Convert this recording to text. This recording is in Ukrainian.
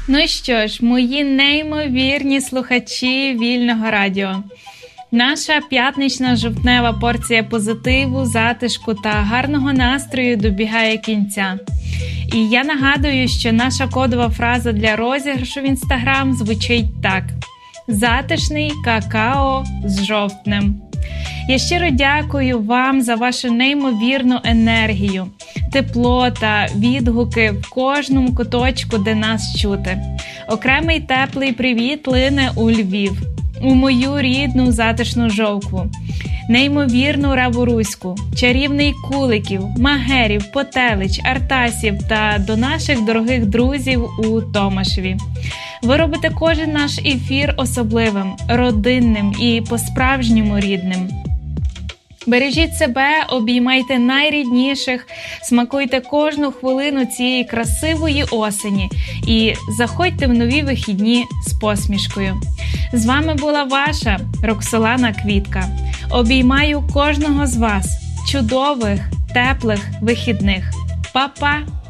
Ну що ж, мої неймовірні слухачі Вільного радіо. Наша п'ятнична жовтнева порція позитиву, затишку та гарного настрою добігає кінця. І я нагадую, що наша кодова фраза для розіграшу в Instagram звучить так: затишний какао з жовтнем. Я щиро дякую вам за вашу неймовірну енергію, тепло та відгуки в кожному куточку, де нас чути. Окремий теплий привіт лине у Львів, у мою рідну затишну Жовкву, неймовірну Раворуську, чарівний Куликів, Магерів, Потелич, Артасів та до наших дорогих друзів у Томашеві. Ви робите кожен наш ефір особливим, родинним і по-справжньому рідним. Бережіть себе, обіймайте найрідніших, смакуйте кожну хвилину цієї красивої осені і заходьте в нові вихідні з посмішкою. З вами була ваша Роксолана Квітка. Обіймаю кожного з вас. Чудових, теплих вихідних. Па-па!